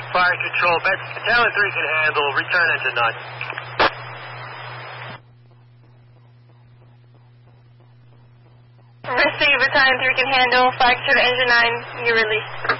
Fire control, Talon 3 can handle, return engine 9. Receive, Battalion 3 can handle, fire control engine 9, you release.